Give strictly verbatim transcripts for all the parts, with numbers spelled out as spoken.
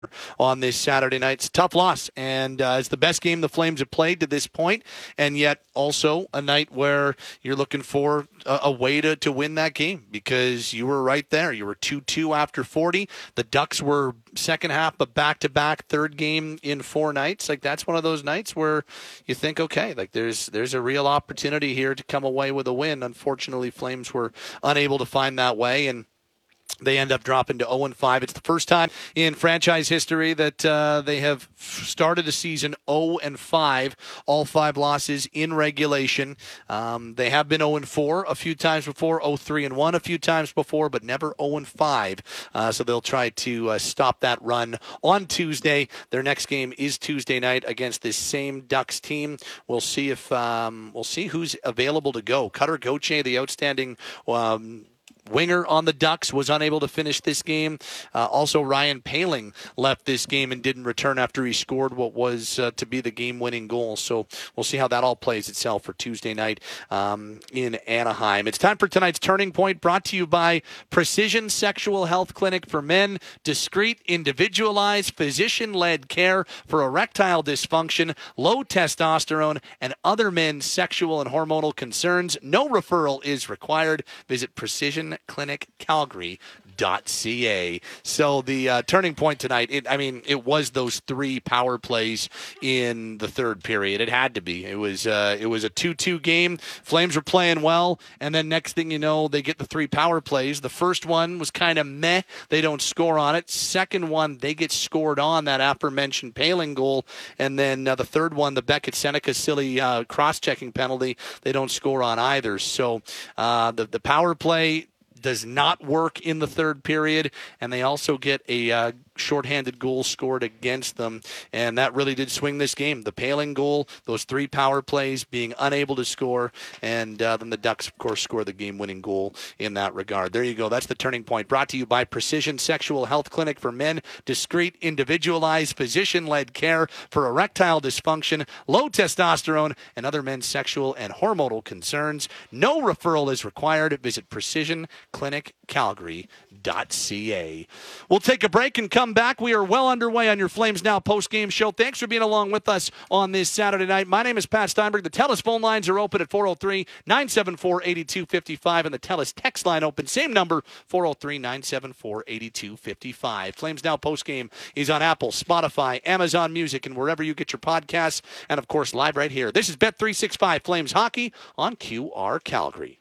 on this Saturday night. It's a tough loss, and uh, it's the best game the Flames have played to this point, and yet also a night where you're looking for a, a way to, to win that game because you were right there. You were two two after forty. The Ducks were second half, but back-to-back third game in four nights. Like, that's one of those nights where you think, okay, like there's there's a real opportunity here to come away with a win. Unfortunately, Flames were unable to find that way, and they end up dropping to oh and five. It's the first time in franchise history that uh, they have started a season oh and five, all five losses in regulation. Um, they have been oh and four a few times before, oh three and one a few times before, but never oh and five. Uh, so they'll try to uh, stop that run on Tuesday. Their next game is Tuesday night against this same Ducks team. We'll see if um, we'll see who's available to go. Cutter Gauthier, the outstanding um, winger on the Ducks, was unable to finish this game. Uh, also, Ryan Poehling left this game and didn't return after he scored what was uh, to be the game-winning goal. So we'll see how that all plays itself for Tuesday night um, in Anaheim. It's time for tonight's Turning Point, brought to you by Precision Sexual Health Clinic for Men. Discreet, individualized, physician-led care for erectile dysfunction, low testosterone, and other men's sexual and hormonal concerns. No referral is required. Visit Precision Clinic Calgary dot c a. So the uh, turning point tonight, it, I mean, it was those three power plays in the third period. It had to be. It was uh, it was a two two game. Flames were playing well, and then next thing you know, they get the three power plays. The first one was kind of meh. They don't score on it. Second one, they get scored on, that aforementioned Poehling goal. And then uh, the third one, the Beckett-Seneca silly uh, cross-checking penalty, they don't score on either. So uh, the, the power play does not work in the third period, and they also get a uh, shorthanded goal scored against them, and that really did swing this game. The Poehling goal, those three power plays, being unable to score, and uh, then the Ducks, of course, score the game-winning goal in that regard. There you go. That's the Turning Point, brought to you by Precision Sexual Health Clinic for Men. Discreet, individualized, physician-led care for erectile dysfunction, low testosterone, and other men's sexual and hormonal concerns. No referral is required. Visit Precision Clinic Calgary dot c a. We'll take a break and come back. We are well underway on your Flames Now post-game show. Thanks for being along with us on this Saturday night. My name is Pat Steinberg. The TELUS phone lines are open at four oh three, nine seven four, eight two five five, and the TELUS text line open, same number, four oh three, nine seven four, eight two five five. Flames Now post-game is on Apple, Spotify, Amazon Music, and wherever you get your podcasts, and of course live right here. This is Bet three sixty-five Flames Hockey on Q R Calgary.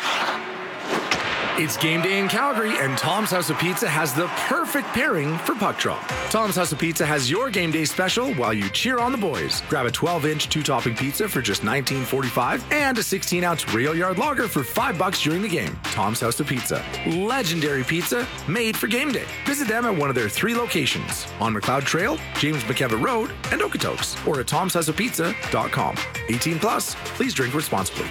It's game day in Calgary, and Tom's House of Pizza has the perfect pairing for puck drop. Tom's House of Pizza has your game day special while you cheer on the boys. Grab a twelve-inch two-topping pizza for just nineteen forty-five and a sixteen-ounce Real Yard Lager for five bucks during the game. Tom's House of Pizza. Legendary pizza made for game day. Visit them at one of their three locations, on McLeod Trail, James McKevitt Road, and Okotoks, or at toms house of pizza dot com. eighteen plus, please drink responsibly.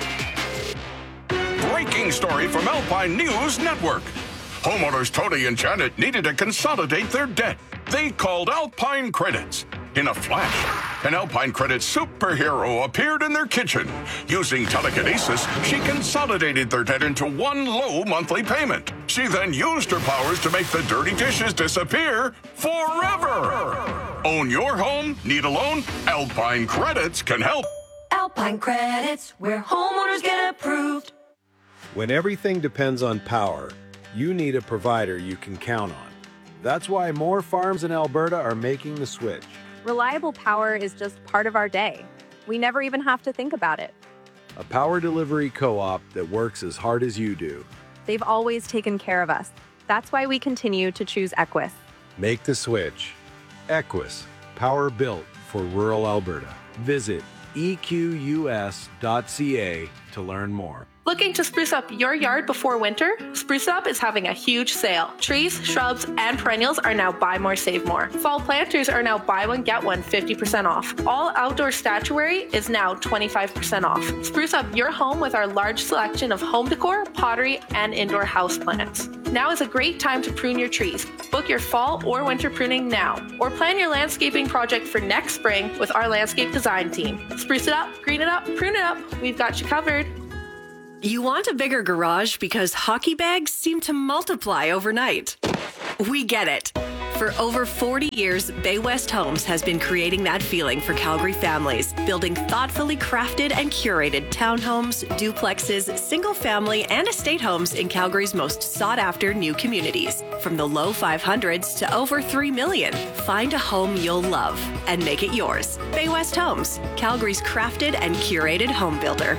Breaking story from Alpine News Network. Homeowners Tony and Janet needed to consolidate their debt. They called Alpine Credits. In a flash, an Alpine Credits superhero appeared in their kitchen. Using telekinesis, she consolidated their debt into one low monthly payment. She then used her powers to make the dirty dishes disappear forever. Own your home? Need a loan? Alpine Credits can help. Alpine Credits, where homeowners get approved. When everything depends on power, you need a provider you can count on. That's why more farms in Alberta are making the switch. Reliable power is just part of our day. We never even have to think about it. A power delivery co-op that works as hard as you do. They've always taken care of us. That's why we continue to choose Equus. Make the switch. Equus, power built for rural Alberta. Visit e q u s dot c a to learn more. Looking to spruce up your yard before winter? Spruce Up is having a huge sale. Trees, shrubs, and perennials are now buy more, save more. Fall planters are now buy one, get one fifty percent off. All outdoor statuary is now twenty-five percent off. Spruce up your home with our large selection of home decor, pottery, and indoor houseplants. Now is a great time to prune your trees. Book your fall or winter pruning now, or plan your landscaping project for next spring with our landscape design team. Spruce it up, green it up, prune it up. We've got you covered. You want a bigger garage because hockey bags seem to multiply overnight. We get it. For over forty years, Bay West Homes has been creating that feeling for Calgary families, building thoughtfully crafted and curated townhomes, duplexes, single-family, and estate homes in Calgary's most sought-after new communities. From the low five hundreds to over three million, find a home you'll love and make it yours. Bay West Homes, Calgary's crafted and curated home builder.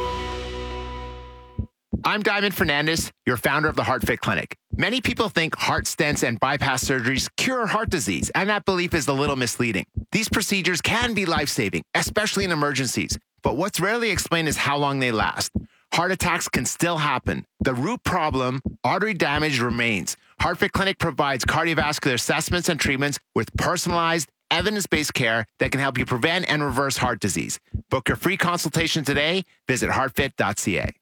I'm Diamond Fernandez, your founder of the HeartFit Clinic. Many people think heart stents and bypass surgeries cure heart disease, and that belief is a little misleading. These procedures can be life-saving, especially in emergencies, but what's rarely explained is how long they last. Heart attacks can still happen. The root problem, artery damage, remains. HeartFit Clinic provides cardiovascular assessments and treatments with personalized, evidence-based care that can help you prevent and reverse heart disease. Book your free consultation today. Visit heart fit dot c a.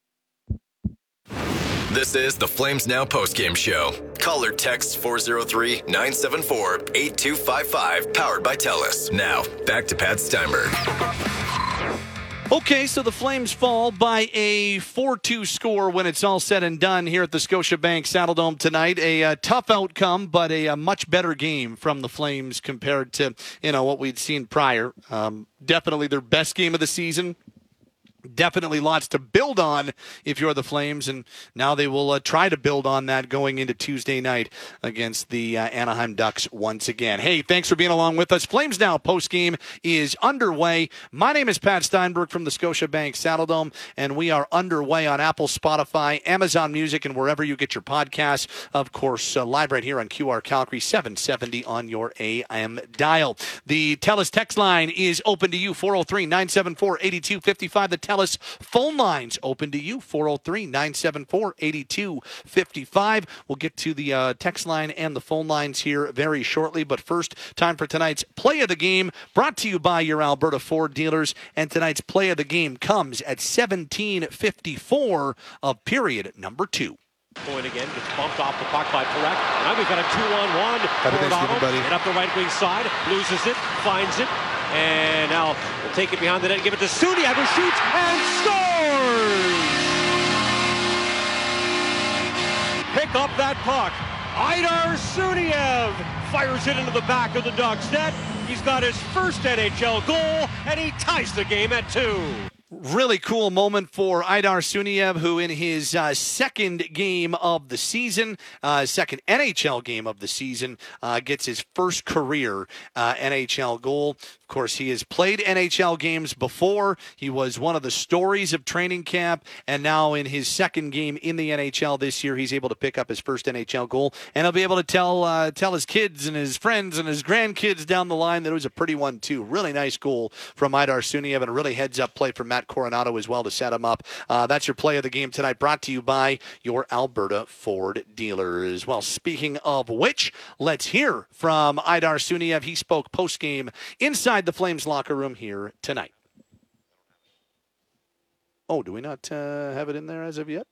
This is the Flames Now postgame show. Call or text four oh three, nine seven four, eight two five five, powered by TELUS. Now, back to Pat Steinberg. Okay, so the Flames fall by a four two score when it's all said and done here at the Scotiabank Saddledome tonight. A, a tough outcome, but a, a much better game from the Flames compared to, you know, what we'd seen prior. Um, definitely their best game of the season. Definitely lots to build on if you're the Flames, and now they will uh, try to build on that going into Tuesday night against the uh, Anaheim Ducks once again. Hey, thanks for being along with us. Flames Now postgame is underway. My name is Pat Steinberg from the Scotiabank Saddledome, and we are underway on Apple, Spotify, Amazon Music, and wherever you get your podcasts. Of course, uh, live right here on Q R Calgary seven seventy on your A M dial. The TELUS text line is open to you, four oh three, nine seven four, eight two five five. The TELUS phone lines open to you, four oh three, nine seven four, eight two five five. We'll get to the uh, text line and the phone lines here very shortly, but first, time for tonight's Play of the Game, brought to you by your Alberta Ford dealers, and tonight's Play of the Game comes at seventeen fifty-four of period number two. Point again, gets bumped off the puck by Perek. Now we've got a two-on-one. Happy Thanksgiving, buddy. And up the right wing side, loses it, finds it, and now we'll take it behind the net, give it to Suniev, who shoots and scores! Pick up that puck. Idar Suniev fires it into the back of the Ducks net. He's got his first N H L goal, and he ties the game at two. Really cool moment for Idar Suniev, who in his uh, second game of the season, uh, second N H L game of the season, uh, gets his first career uh, N H L goal. Of course, he has played N H L games before. He was one of the stories of training camp, and now in his second game in the N H L this year, he's able to pick up his first N H L goal, and he'll be able to tell uh, tell his kids and his friends and his grandkids down the line that it was a pretty one, too. Really nice goal from Idar Suniev, and a really heads-up play from Matt Coronado as well to set him up. Uh, that's your Play of the Game tonight, brought to you by your Alberta Ford dealers. Well, speaking of which, let's hear from Idar Suniev. He spoke post-game inside the Flames locker room here tonight. Oh, do we not uh, have it in there as of yet?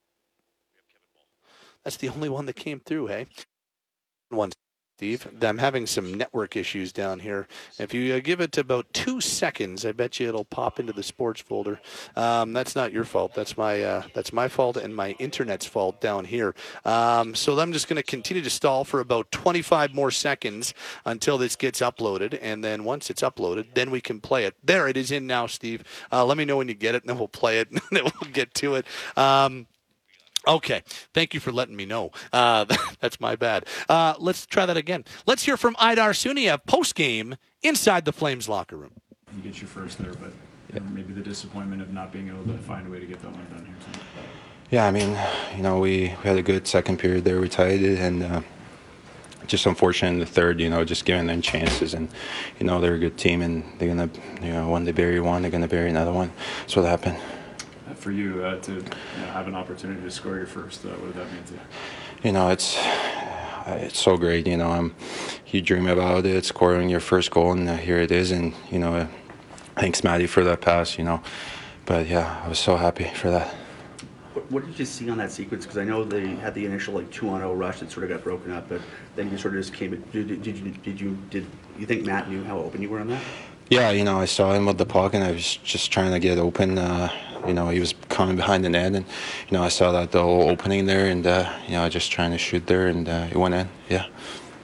That's the only one that came through, hey? One, Steve. I'm having some network issues down here. If you uh, give it about two seconds, I bet you it'll pop into the sports folder. Um, that's not your fault. That's my uh, that's my fault and my internet's fault down here. Um, so I'm just going to continue to stall for about twenty-five more seconds until this gets uploaded, and then once it's uploaded, then we can play it. There, it is in now, Steve. Uh, let me know when you get it, and then we'll play it, and then we'll get to it. Um, Okay, thank you for letting me know. Uh, that's my bad. Uh, let's try that again. Let's hear from Idar Suniev post-game inside the Flames locker room. You get your first there, but you know, maybe the disappointment of not being able to find a way to get that one done here tonight. Yeah, I mean, you know, we, we had a good second period there. We tied it, and uh, just unfortunate in the third, you know, just giving them chances. And, you know, they're a good team, and they're going to, you know, when they bury one, they're going to bury another one. That's what happened. For you uh, to you know, have an opportunity to score your first, uh, what did that mean to you? You know, it's uh, it's so great. You know, um, you dream about it, scoring your first goal, and uh, here it is. And you know, uh, thanks, Maddie, for that pass. You know, but yeah, I was so happy for that. What, what did you see on that sequence? Because I know they had the initial like two on oh rush that sort of got broken up, but then you sort of just came. Did, did, did you did you did you think Matt knew how open you were on that? Yeah, you know, I saw him with the puck, and I was just trying to get open. Uh, you know, he was coming behind the net, and, you know, I saw that the whole opening there, and, uh, you know, just trying to shoot there, and uh, it went in, yeah.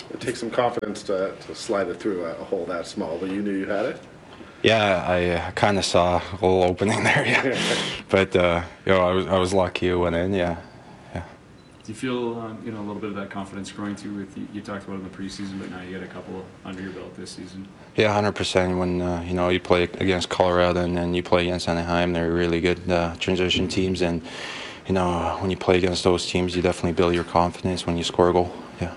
it takes some confidence to, to slide it through a hole that small, but you knew you had it? Yeah, I uh, kind of saw a little opening there, yeah. But, uh, you know, I was, I was lucky it went in, yeah. yeah. Do you feel, um, you know, a little bit of that confidence growing too with, you, you talked about it in the preseason, but now you get a couple under your belt this season? Yeah, one hundred percent. When, uh, you know, you play against Colorado and then you play against Anaheim, they're really good uh, transition teams. And, you know, when you play against those teams, you definitely build your confidence when you score a goal, yeah.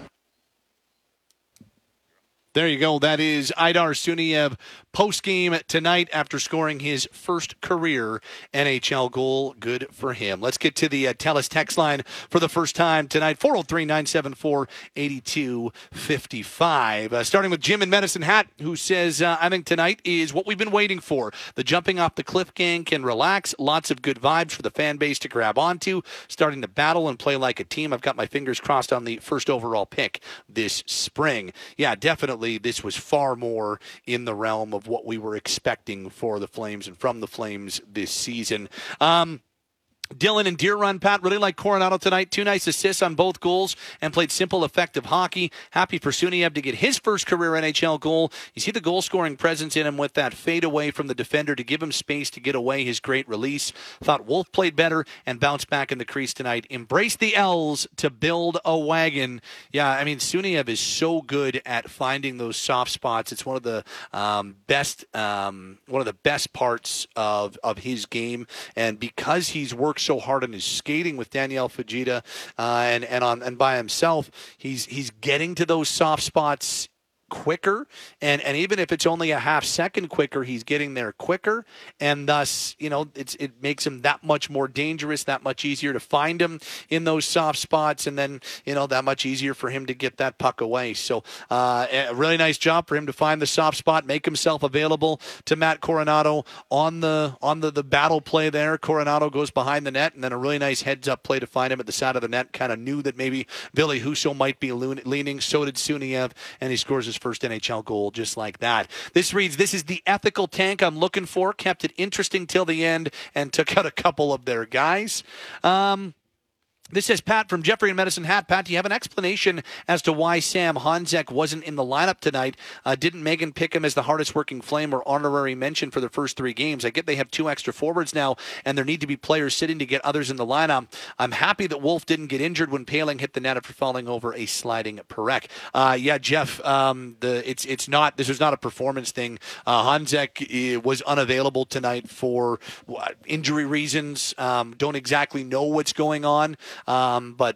There you go. That is Aidar Suniev post-game tonight after scoring his first career N H L goal. Good for him. Let's get to the uh, TELUS text line for the first time tonight. four oh three, nine seven four, eight two five five. Uh, starting with Jim in Medicine Hat, who says, uh, I think tonight is what we've been waiting for. The jumping off the cliff gang can relax. Lots of good vibes for the fan base to grab onto. Starting to battle and play like a team. I've got my fingers crossed on the first overall pick this spring. Yeah, definitely. This was far more in the realm of what we were expecting for the Flames and from the Flames this season. Um, Dylan and Deer Run, Pat, really like Coronado tonight. Two nice assists on both goals and played simple, effective hockey. Happy for Suniev to get his first career N H L goal. You see the goal-scoring presence in him with that fade away from the defender to give him space to get away his great release. Thought Wolf played better and bounced back in the crease tonight. Embrace the L's to build a wagon. Yeah, I mean, Suniev is so good at finding those soft spots. It's one of the um, best um, one of the best parts of, of his game. And because he's worked so hard on his skating with Daniel Fujita uh, and and on and by himself, he's he's getting to those soft spots quicker, and and even if it's only a half second quicker, he's getting there quicker, and thus, you know, it's it makes him that much more dangerous, that much easier to find him in those soft spots, and then, you know, that much easier for him to get that puck away. So uh, a really nice job for him to find the soft spot, make himself available to Matt Coronado on the on the, the battle play there. Coronado goes behind the net, and then a really nice heads-up play to find him at the side of the net. Kind of knew that maybe Billy Husso might be leaning. So did Suniev, and he scores his first N H L goal just like that. This reads, this is the ethical tank I'm looking for. Kept it interesting till the end and took out a couple of their guys. Um... This says, Pat from Jeffrey in Medicine Hat. Pat, do you have an explanation as to why Sam Honzek wasn't in the lineup tonight? Uh, didn't Megan pick him as the hardest working Flame or honorary mention for the first three games? I get they have two extra forwards now, and there need to be players sitting to get others in the lineup. I'm happy that Wolf didn't get injured when Paling hit the net after falling over a sliding Perek. Uh, yeah, Jeff, um, the it's it's not this was not a performance thing. Uh, Honzek uh, was unavailable tonight for uh, injury reasons. Um, don't exactly know what's going on. Um, but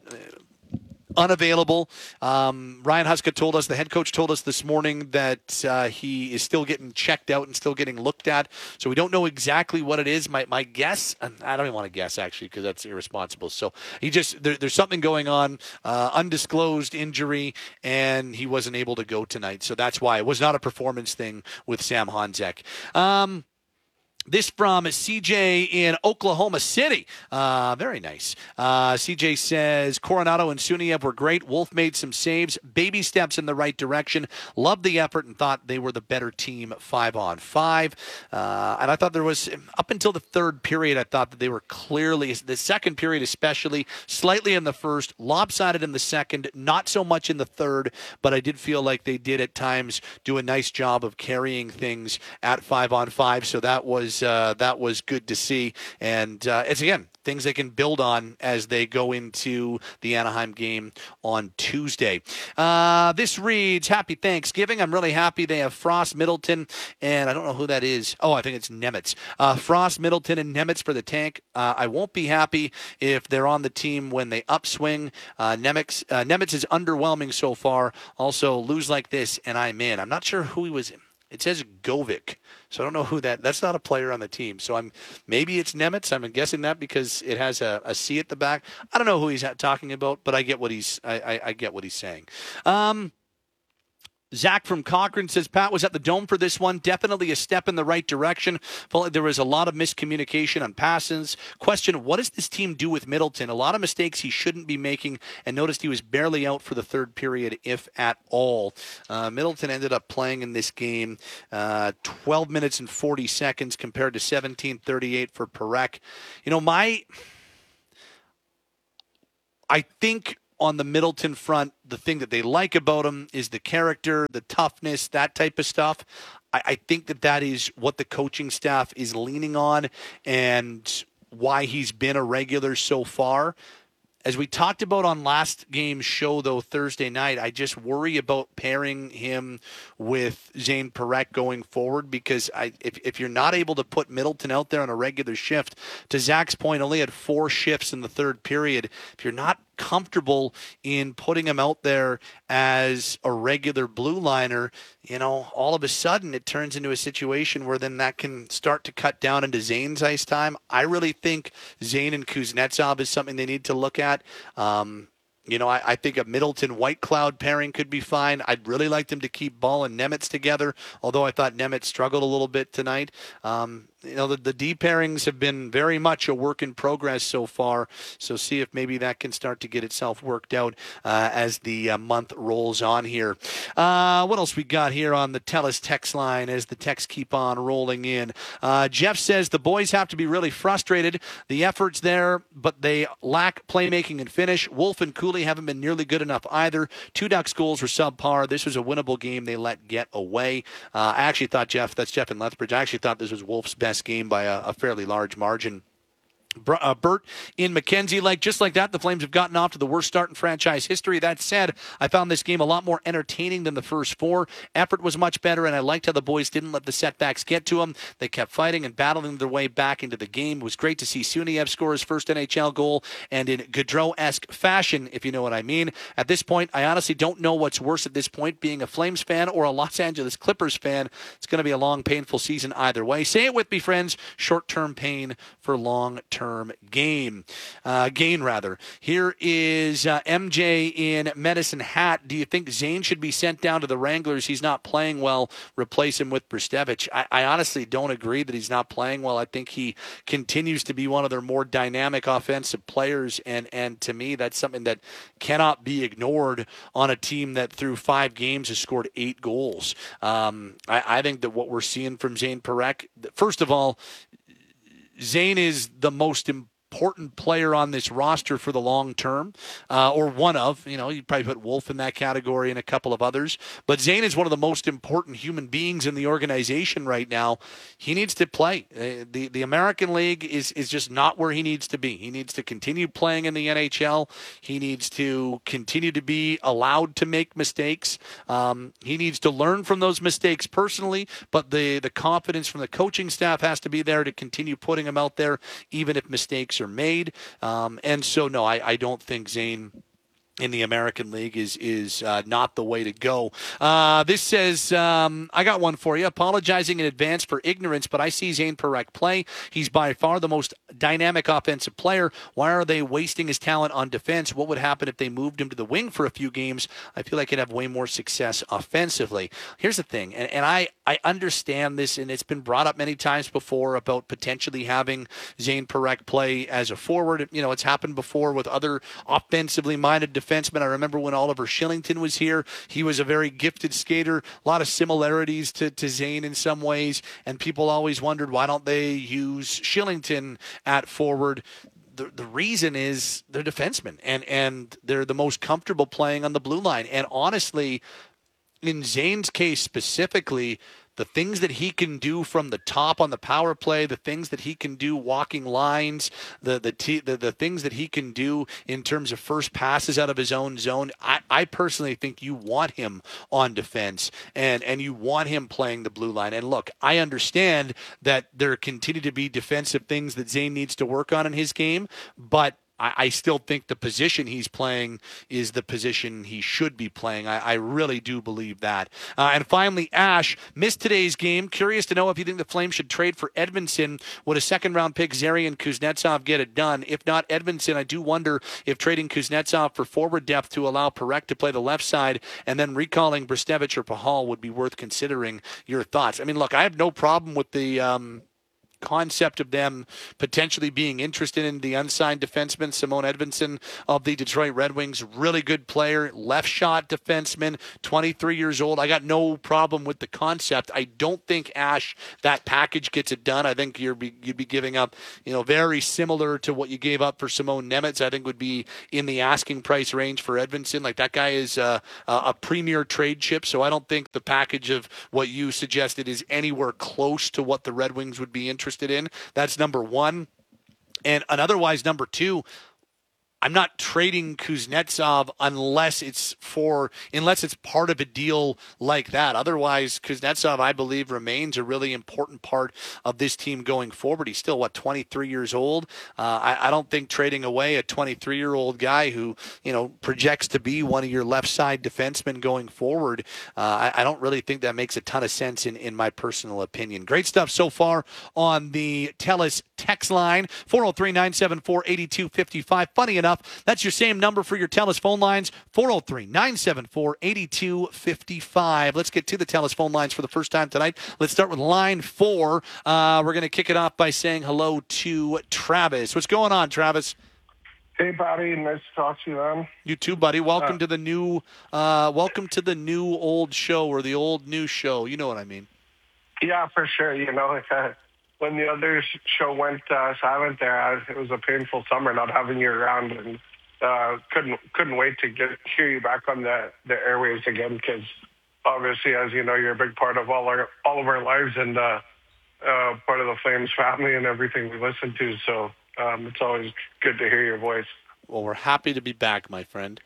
unavailable. Um, Ryan Huska told us, the head coach told us this morning that uh, he is still getting checked out and still getting looked at. So we don't know exactly what it is. My my guess, I don't even want to guess actually because that's irresponsible. So he just there, there's something going on, uh, undisclosed injury, and he wasn't able to go tonight. So that's why it was not a performance thing with Sam Honzek. Um, This from C J in Oklahoma City. Uh, very nice. Uh, C J says, Coronado and Suniev were great. Wolf made some saves. Baby steps in the right direction. Loved the effort and thought they were the better team five on five. Uh, and I thought there was, up until the third period, I thought that they were clearly, the second period especially, slightly in the first, lopsided in the second, not so much in the third, but I did feel like they did at times do a nice job of carrying things at five on five. So that was Uh, that was good to see. And uh, it's, again, things they can build on as they go into the Anaheim game on Tuesday. Uh, this reads, Happy Thanksgiving. I'm really happy they have Frost, Middleton, and I don't know who that is. Oh, I think it's Nemitz. Uh, Frost, Middleton, and Nemitz for the tank. Uh, I won't be happy if they're on the team when they upswing. Uh, Nemitz, uh, Nemitz is underwhelming so far. Also, lose like this, and I'm in. I'm not sure who he was in. It says Govik, so I don't know who that. That's not a player on the team. So I'm maybe it's Nemitz. I'm guessing that because it has a, a C at the back. I don't know who he's talking about, but I get what he's. I, I, I get what he's saying. Um, Zach from Cochrane says, Pat was at the Dome for this one. Definitely a step in the right direction. Felt like there was a lot of miscommunication on passes. Question, what does this team do with Middleton? A lot of mistakes he shouldn't be making, and noticed he was barely out for the third period, if at all. Uh, Middleton ended up playing in this game uh, twelve minutes and forty seconds compared to seventeen thirty-eight for Perek. You know, my... I think... on the Middleton front, the thing that they like about him is the character, the toughness, that type of stuff. I, I think that that is what the coaching staff is leaning on and why he's been a regular so far. As we talked about on last game's show, though, Thursday night, I just worry about pairing him with Zane Parekh going forward because I, if, if you're not able to put Middleton out there on a regular shift, to Zach's point, only had four shifts in the third period. If you're not comfortable in putting him out there as a regular blue liner, you know, all of a sudden it turns into a situation where then that can start to cut down into Zane's ice time. I really think Zane and Kuznetsov is something they need to look at. Um, You know, I, I think a Middleton-White Cloud pairing could be fine. I'd really like them to keep Ball and Nemitz together, although I thought Nemitz struggled a little bit tonight. Um, you know, the, the D pairings have been very much a work in progress so far, so see if maybe that can start to get itself worked out uh, as the uh, month rolls on here. Uh, what else we got here on the TELUS text line as the texts keep on rolling in? Uh, Jeff says the boys have to be really frustrated. The effort's there, but they lack playmaking and finish. Wolf and Cooley haven't been nearly good enough either. Two Ducks goals were subpar. This was a winnable game they let get away. Uh, I actually thought, Jeff, that's Jeff in Lethbridge, I actually thought this was Wolf's best game by a, a fairly large margin. Uh, Bert in Mackenzie Lake, just like that, the Flames have gotten off to the worst start in franchise history. That said, I found this game a lot more entertaining than the first four. Effort was much better, and I liked how the boys didn't let the setbacks get to them. They kept fighting and battling their way back into the game. It was great to see Suniev score his first N H L goal, and in Gaudreau-esque fashion, if you know what I mean. At this point, I honestly don't know what's worse at this point, being a Flames fan or a Los Angeles Clippers fan. It's going to be a long, painful season either way. Say it with me, friends. Short-term pain for long-term game. Uh, gain, rather. Here is uh, M J in Medicine Hat. Do you think Zane should be sent down to the Wranglers? He's not playing well. Replace him with Brstevich. I, I honestly don't agree that he's not playing well. I think he continues to be one of their more dynamic offensive players, and, and to me, that's something that cannot be ignored on a team that through five games has scored eight goals. Um, I, I think that what we're seeing from Zane Parekh, first of all, Zane is the most important player on this roster for the long term, uh, or one of, you know, you'd probably put Wolf in that category and a couple of others. But Zane is one of the most important human beings in the organization right now. He needs to play. Uh, the the American League is is just not where he needs to be. He needs to continue playing in the N H L. He needs to continue to be allowed to make mistakes. Um, he needs to learn from those mistakes personally, but the, the confidence from the coaching staff has to be there to continue putting him out there, even if mistakes are made. Um, and so, no, I, I don't think Zane in the American League is is uh, not the way to go. Uh, this says, um, I got one for you. Apologizing in advance for ignorance, but I see Zane Parekh play. He's by far the most dynamic offensive player. Why are they wasting his talent on defense? What would happen if they moved him to the wing for a few games? I feel like he'd have way more success offensively. Here's the thing, and, and I, I understand this, and it's been brought up many times before about potentially having Zane Parekh play as a forward. You know, it's happened before with other offensively minded defenders. Defenseman. I remember when Oliver Shillington was here. He was a very gifted skater. A lot of similarities to, to Zane in some ways, and people always wondered why don't they use Shillington at forward. The, the reason is they're defensemen, and, and they're the most comfortable playing on the blue line. And honestly, in Zane's case specifically, the things that he can do from the top on the power play, the things that he can do walking lines, the the t- the, the things that he can do in terms of first passes out of his own zone, I, I personally think you want him on defense, and, and you want him playing the blue line. And look, I understand that there continue to be defensive things that Zane needs to work on in his game, but I still think the position he's playing is the position he should be playing. I, I really do believe that. Uh, and finally, Ash missed today's game. Curious to know if you think the Flames should trade for Edmondson. Would a second-round pick, Zary and Kuznetsov, get it done? If not Edmondson, I do wonder if trading Kuznetsov for forward depth to allow Parekh to play the left side and then recalling Brstevich or Pahal would be worth considering. Your thoughts? I mean, look, I have no problem with the... Um, concept of them potentially being interested in the unsigned defenseman, Simone Edvinsson of the Detroit Red Wings. Really good player, left shot defenseman, twenty-three years old. I got no problem with the concept. I don't think, Ash, that package gets it done. I think you're be, you'd be giving up, you know, very similar to what you gave up for Simone Nemitz. I think would be in the asking price range for Edvinsson. Like, that guy is uh, a premier trade chip, so I don't think the package of what you suggested is anywhere close to what the Red Wings would be interested in. That's number one. And otherwise, number two, I'm not trading Kuznetsov unless it's for unless it's part of a deal like that. Otherwise, Kuznetsov, I believe, remains a really important part of this team going forward. He's still, what, twenty-three years old? Uh, I, I don't think trading away a twenty-three-year-old guy who, you know, projects to be one of your left side defensemen going forward, uh, I, I don't really think that makes a ton of sense in, in my personal opinion. Great stuff so far on the TELUS text line, four oh three, nine seven four, eight two five five. Funny enough, that's your same number for your TELUS phone lines, four oh three, nine seven four, eight two five five. Let's get to the TELUS phone lines for the first time tonight. Let's start with line four. Uh, we're going to kick it off by saying hello to Travis. What's going on, Travis? Hey, buddy. Nice to talk to you, man. You too, buddy. Welcome Uh, to the new, uh, welcome to the new old show, or the old new show. You know what I mean? Yeah, for sure. You know, like, uh, when the other sh- show went uh, silent there, I, it was a painful summer not having you around, and uh, couldn't couldn't wait to get hear you back on the, the airwaves again. Because obviously, as you know, you're a big part of all our all of our lives, and uh, uh, part of the Flames family and everything we listen to. So um, it's always good to hear your voice. Well, we're happy to be back, my friend.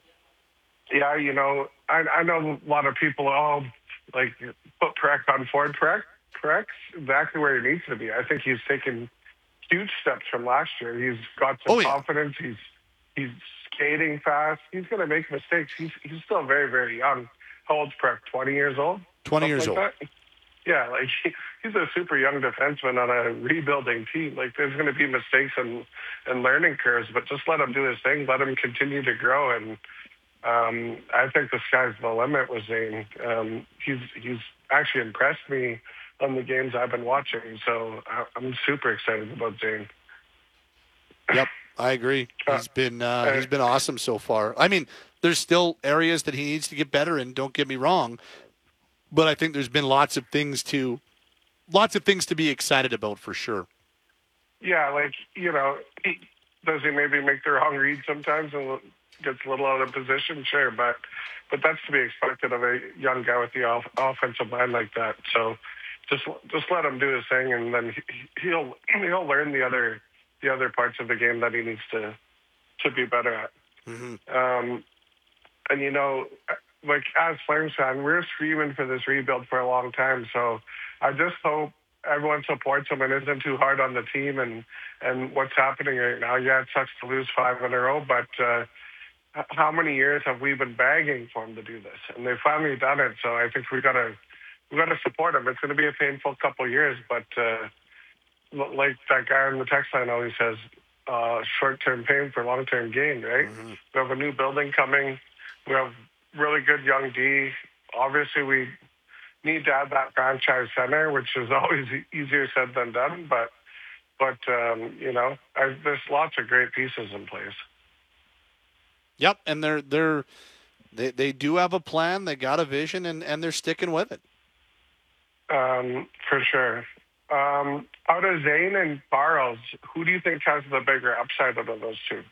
Yeah, you know, I, I know a lot of people, oh, like, put Perek on Ford. Perek, Perek's exactly where he needs to be. I think he's taken huge steps from last year. He's got some Oh, yeah. confidence. He's he's skating fast. He's going to make mistakes. He's he's still very, very young. How old's Perek? twenty years old? twenty Something years like old. that? Yeah, like, he, he's a super young defenseman on a rebuilding team. Like, there's going to be mistakes and, and learning curves, but just let him do his thing. Let him continue to grow, and Um, I think the sky's the limit with Zane. Um, he's he's actually impressed me on the games I've been watching, so I, I'm super excited about Zane. Yep, I agree. He's been uh, he's been awesome so far. I mean, there's still areas that he needs to get better in. Don't get me wrong, but I think there's been lots of things to lots of things to be excited about for sure. Yeah, like, you know, he, does he maybe make the wrong read sometimes and gets a little out of position? Sure, but but that's to be expected of a young guy with the off, offensive mind like that. So just just let him do his thing, and then he, he'll he'll learn the other the other parts of the game that he needs to to be better at. Mm-hmm. Um, and you know, like, as Flames fan, we're screaming for this rebuild for a long time. So I just hope everyone supports him and isn't too hard on the team and and what's happening right now. Yeah, it sucks to lose five in a row, but uh, how many years have we been begging for him to do this? And they've finally done it. So I think we gotta we gotta support him. It's going to be a painful couple of years, but uh, like that guy on the text line always says, uh, short-term pain for long-term gain, right? Mm-hmm. We have a new building coming. We have really good young D. Obviously, we need to have that franchise center, which is always easier said than done. But but um, you know, I, there's lots of great pieces in place. Yep, and they're they're they they do have a plan. They got a vision, and, and they're sticking with it. Um, for sure. Um, out of Zane and Barros, who do you think has the bigger upside out of those two?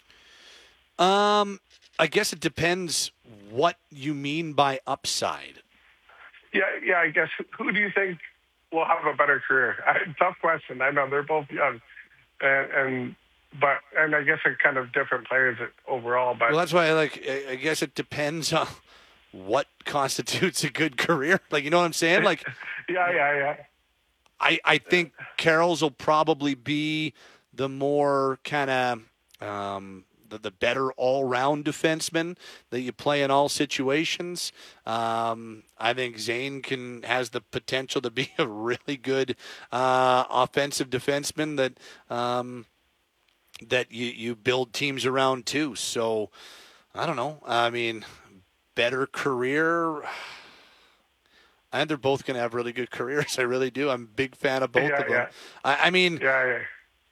Um, I guess it depends what you mean by upside. Yeah, yeah. I guess who do you think will have a better career? I, tough question. I know they're both young, and, and but and I guess they're kind of different players overall. But Well, that's why I like. I I guess it depends on what constitutes a good career. Like, you know what I'm saying? Like, yeah, yeah, yeah. I I think Carroll's will probably be the more kind of um, the, the better all-round defenseman that you play in all situations. Um, I think Zane can has the potential to be a really good uh, offensive defenseman that um, that you, you build teams around too. So I don't know. I mean, better career. I think they're both going to have really good careers. I really do. I'm a big fan of both Yeah, of them. yeah. I, I mean, Yeah, yeah.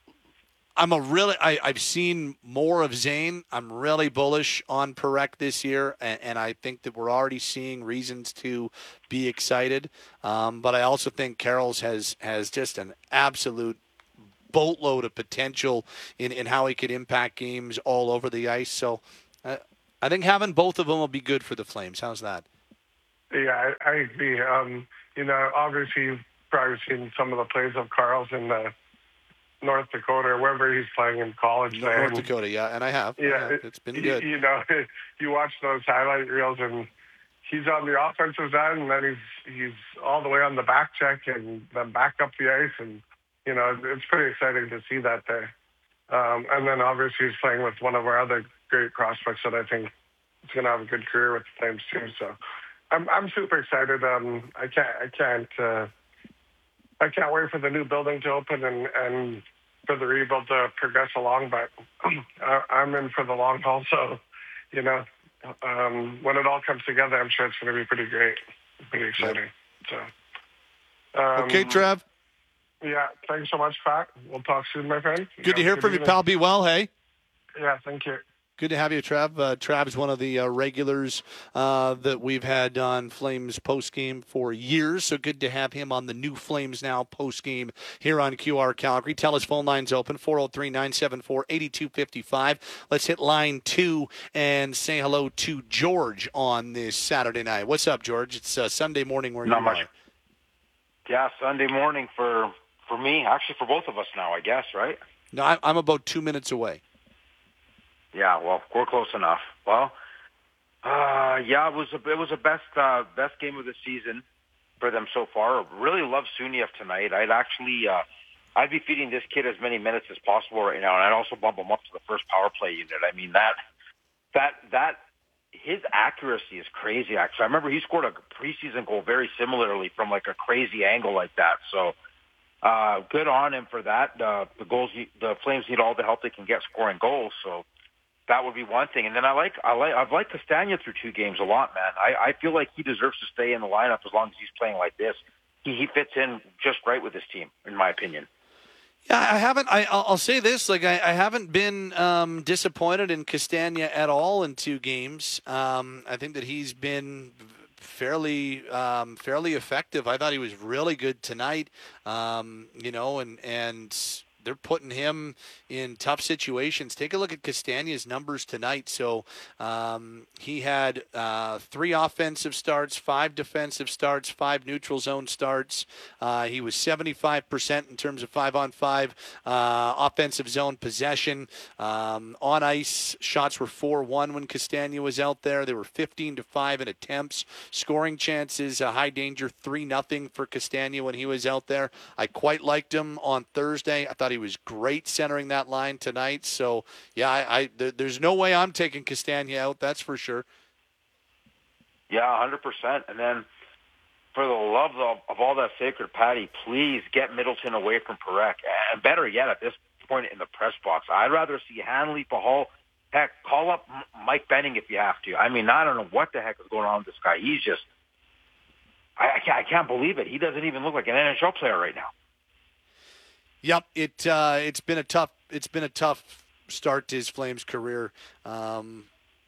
I'm a really. I, I've seen more of Zane. I'm really bullish on Parekh this year, and, and I think that we're already seeing reasons to be excited. Um, but I also think Carroll's has has just an absolute boatload of potential in, in how he could impact games all over the ice. So uh, I think having both of them will be good for the Flames. How's that? Yeah, I, I agree. Um, you know, obviously you've probably seen some of the plays of Carl's in the North Dakota or wherever he's playing in college. North and, Dakota, yeah, and I have. Yeah, it, it's been you, good. You know, you watch those highlight reels, and he's on the offensive side, and then he's he's all the way on the back check, and then back up the ice, and you know, it's pretty exciting to see that there. Um, and then obviously he's playing with one of our other great prospects that I think is going to have a good career with the Flames too. So I'm I'm super excited. Um, I can't I can't. Uh, I can't wait for the new building to open and, and for the rebuild to progress along, but I, I'm in for the long haul. So, you know, um, when it all comes together, I'm sure it's going to be pretty great, pretty exciting. So, um, okay, Trev. Yeah, thanks so much, Pat. We'll talk soon, my friend. Good to hear Good from you, evening. pal. Be well, hey? Yeah, thank you. Good to have you, Trav. Uh, Trav's one of the uh, regulars uh, that we've had on Flames postgame for years, so good to have him on the new Flames Now postgame here on Q R Calgary. Tell us phone line's open, four oh three, nine seven four, eight two five five. Let's hit line two and say hello to George on this Saturday night. What's up, George? It's uh, Sunday morning where Not you much. are. Yeah, Sunday morning for for me, actually for both of us now, I guess, right? No, I- I'm about two minutes away. Yeah, well, we're close enough. Well, uh, yeah, it was a, it was a best uh, best game of the season for them so far. Really love Suniev tonight. I'd actually uh, I'd be feeding this kid as many minutes as possible right now, and I'd also bump him up to the first power play unit. I mean that that that his accuracy is crazy. Actually, I remember he scored a preseason goal very similarly from like a crazy angle like that. So. Uh, good on him for that. Uh, the goals, the Flames need all the help they can get scoring goals. So that would be one thing. And then I like, I like, I've liked Castagna through two games a lot, man. I, I feel like he deserves to stay in the lineup as long as he's playing like this. He, he fits in just right with his team, in my opinion. Yeah, I haven't. I, I'll say this: like, I, I haven't been um, disappointed in Castagna at all in two games. Um, I think that he's been fairly um, fairly effective. I thought he was really good tonight. Um, you know, and and they're putting him in tough situations. Take a look at Castagna's numbers tonight. So um, he had uh, three offensive starts, five defensive starts, five neutral zone starts. Uh, he was seventy-five percent in terms of five-on-five uh, offensive zone possession. Um, on ice, shots were four one when Castagna was out there. They were fifteen to five in attempts. Scoring chances, uh, high danger, three nothing for Castagna when he was out there. I quite liked him on Thursday. I thought he was great centering that line tonight. So, yeah, I, I there, there's no way I'm taking Castagna out, that's for sure. Yeah, one hundred percent. And then for the love of, of all that sacred patty, please get Middleton away from Parekh. And better yet, at this point in the press box, I'd rather see Hanley, Pahal. Heck, call up Mike Benning if you have to. I mean, I don't know what the heck is going on with this guy. He's just, I, I, can't, I can't believe it. He doesn't even look like an N H L player right now. Yep, it uh, it's been a tough it's been a tough start to his Flames career. Um,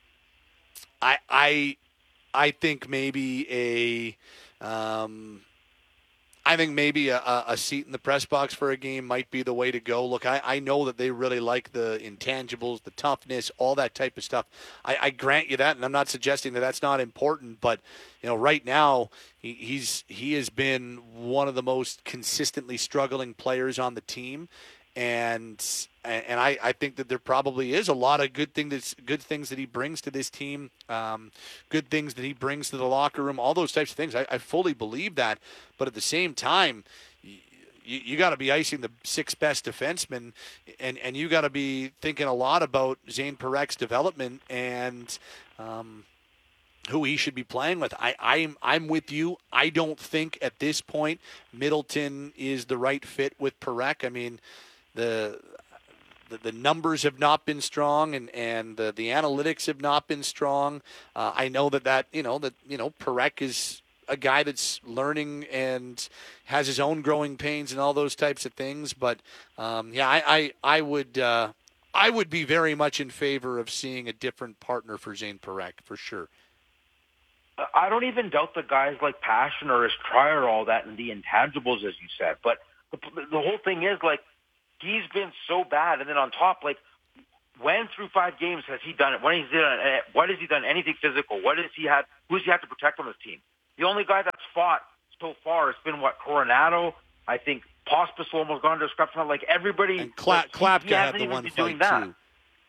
I I I think maybe a um, I think maybe a, a seat in the press box for a game might be the way to go. Look, I, I know that they really like the intangibles, the toughness, all that type of stuff. I, I grant you that, and I'm not suggesting that that's not important. But you know, right now he, he's he has been one of the most consistently struggling players on the team, and and I, I think that there probably is a lot of good thing that's good things that he brings to this team, um, good things that he brings to the locker room, all those types of things. I, I fully believe that, but at the same time, you, you got to be icing the sixth best defenseman, and, and you got to be thinking a lot about Zane Parekh's development and um, who he should be playing with. I, I'm I'm with you. I don't think at this point Middleton is the right fit with Parekh. I mean, the The, the numbers have not been strong, and, and the, the analytics have not been strong. Uh, I know that, that you know that you know Parekh is a guy that's learning and has his own growing pains and all those types of things. But um, yeah, I I, I would uh, I would be very much in favor of seeing a different partner for Zane Parekh for sure. I don't even doubt the guys like passion or his try or all that and the intangibles, as you said. But the, the whole thing is, like, he's been so bad. And then on top, like, when through five games has he done it? When he's done it, what has he done anything physical? What has he had? Who's he had to protect on his team? The only guy that's fought so far has been, what, Coronado? I think Pospisil almost gone to a scrap final. Like, everybody. And Kla- like, Klapka he, he had the even one been fight, doing that. too.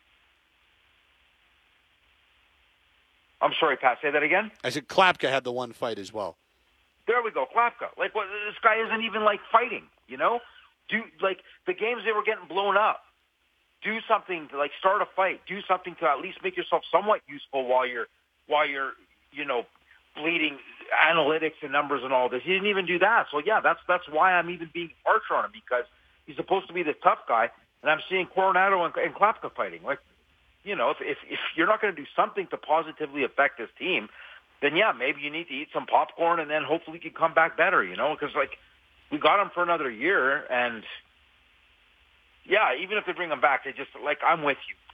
I'm sorry, Pat, say that again? I said Klapka had the one fight as well. There we go, Klapka. Like, what, this guy isn't even, like, fighting, you know? Do, like, the games they were getting blown up. Do something to, like, start a fight. Do something to at least make yourself somewhat useful while you're, while you're, you know, bleeding analytics and numbers and all this. He didn't even do that. So, yeah, that's that's why I'm even being harsher on him, because he's supposed to be the tough guy, and I'm seeing Coronado and, and Klapka fighting. Like, you know, if, if if you're not going to do something to positively affect this team, then, yeah, maybe you need to eat some popcorn and then hopefully you can come back better, you know? Because, like, we got him for another year, and, yeah, even if they bring him back, they just, like, I'm with you.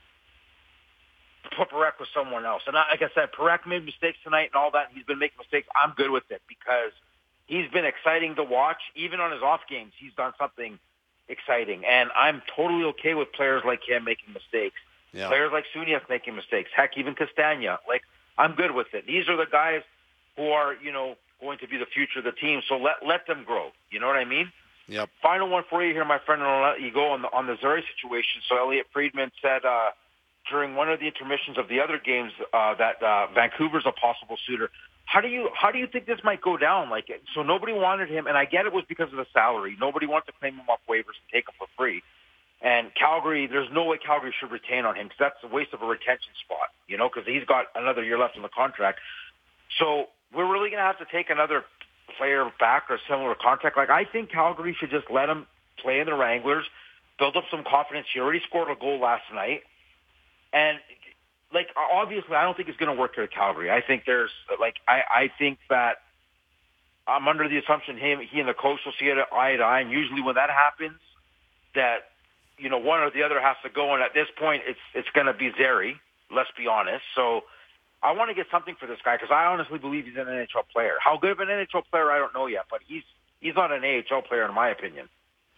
Put Parekh with someone else. And I, like I said, Parekh made mistakes tonight and all that, and he's been making mistakes. I'm good with it because he's been exciting to watch. Even on his off games, he's done something exciting. And I'm totally okay with players like him making mistakes. Yeah. Players like Suniev making mistakes. Heck, even Castagna. Like, I'm good with it. These are the guys who are, you know, going to be the future of the team. So let let them grow. You know what I mean? Yep. Final one for you here, my friend, and I'll let you go on the on the Zuri situation. So Elliot Friedman said uh, during one of the intermissions of the other games uh, that uh, Vancouver's a possible suitor. How do you how do you think this might go down? Like, so nobody wanted him, and I get it was because of the salary. Nobody wants to claim him off waivers and take him for free. And Calgary, there's no way Calgary should retain on him because that's a waste of a retention spot, you know, because he's got another year left in the contract. So we're really going to have to take another player back or a similar contract. Like, I think Calgary should just let him play in the Wranglers, build up some confidence. He already scored a goal last night. And, like, obviously, I don't think it's going to work here at Calgary. I think there's, like, I, I think that I'm under the assumption him, he and the coach will see it eye to eye. And usually when that happens, that, you know, one or the other has to go. And at this point, it's it's going to be Zeri, let's be honest. So I want to get something for this guy because I honestly believe he's an N H L player. How good of an N H L player, I don't know yet, but he's he's not an A H L player in my opinion.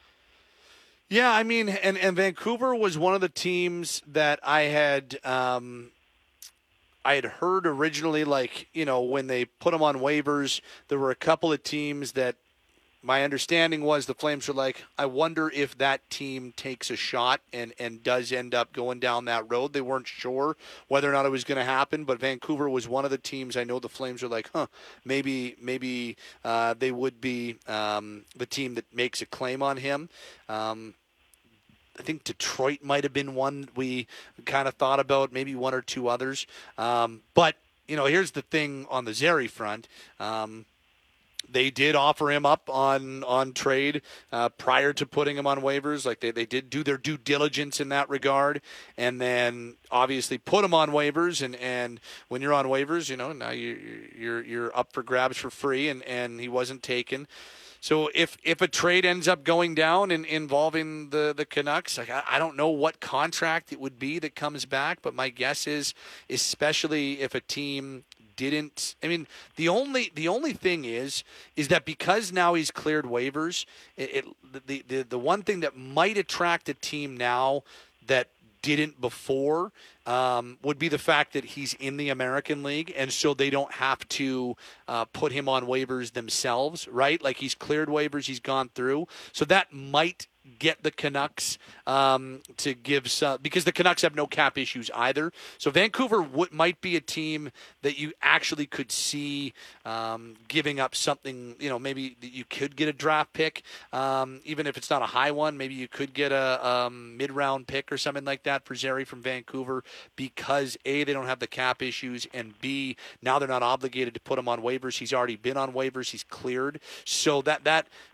Yeah, I mean, and, and Vancouver was one of the teams that I had um, I had heard originally, like, you know, when they put him on waivers, there were a couple of teams that my understanding was the Flames were like, I wonder if that team takes a shot and, and does end up going down that road. They weren't sure whether or not it was going to happen, but Vancouver was one of the teams I know the Flames were like, huh, maybe maybe uh, they would be um, the team that makes a claim on him. Um, I think Detroit might have been one we kind of thought about, maybe one or two others. Um, but, you know, here's the thing on the Zeri front. Um, They did offer him up on on trade uh, prior to putting him on waivers. Like they, they did do their due diligence in that regard, and then obviously put him on waivers. And, and when you're on waivers, you know now you you're you're up for grabs for free, and, and he wasn't taken. So if if a trade ends up going down and involving the the Canucks, like I, I don't know what contract it would be that comes back, but my guess is, especially if a team didn't. I mean, the only the only thing is is that because now he's cleared waivers, it, it the, the the one thing that might attract a team now that didn't before um, would be the fact that he's in the American League, and so they don't have to uh, put him on waivers themselves, right? Like he's cleared waivers, he's gone through, so that might get the Canucks um, to give some, because the Canucks have no cap issues either. So Vancouver w- might be a team that you actually could see um, giving up something, you know, maybe you could get a draft pick, um, even if it's not a high one. Maybe you could get a um, mid-round pick or something like that for Zeri from Vancouver because A, they don't have the cap issues, and B, now they're not obligated to put him on waivers. He's already been on waivers. He's cleared. So that that